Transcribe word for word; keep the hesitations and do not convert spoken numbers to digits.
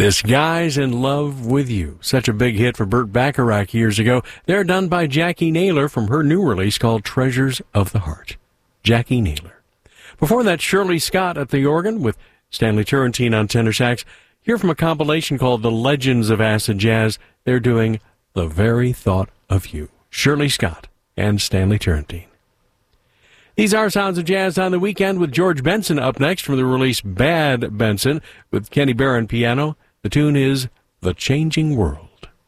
This Guy's in Love with You. Such a big hit for Burt Bacharach years ago. They're done by Jackie Naylor from her new release called Treasures of the Heart. Jackie Naylor. Before that, Shirley Scott at the organ with Stanley Turrentine on tenor sax. Here from a compilation called The Legends of Acid Jazz, they're doing The Very Thought of You. Shirley Scott and Stanley Turrentine. These are Sounds of Jazz on the Weekend with George Benson up next from the release Bad Benson with Kenny Barron piano. The tune is The Changing World.